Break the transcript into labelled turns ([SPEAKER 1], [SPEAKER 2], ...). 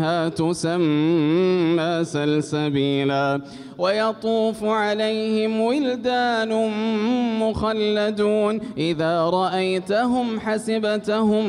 [SPEAKER 1] تسمى سلسبيلا ويطوف عليهم ولدان مخلدون إذا رأيتهم حسبتهم